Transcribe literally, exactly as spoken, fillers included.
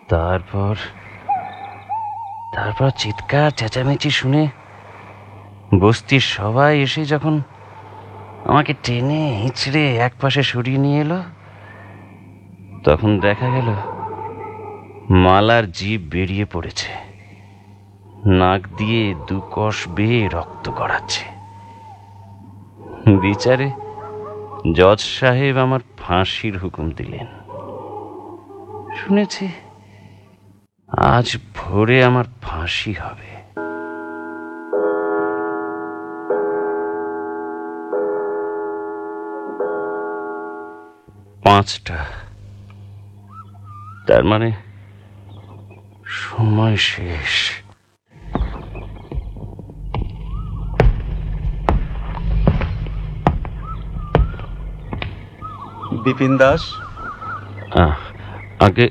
তারপর তারপর চিৎকার চেঁচামেচি শুনে বস্তির সবাই এসে যখন আমাকে টেনে হিঁচড়ে এক পাশে সরিয়ে নিয়ে এলো, তখন দেখা গেল মালার জিভ বেরিয়ে পড়েছে, নাক দিয়ে দু কষ বেয়ে রক্ত গড়াচ্ছে। বিচারে জজ সাহেব আমার ফাঁসির হুকুম দিলেন। শুনেছি আজ ভোরে আমার ফাঁসি হবে। পাঁচটা, তার মানে সময় শেষ। বিপিন দাস, আগে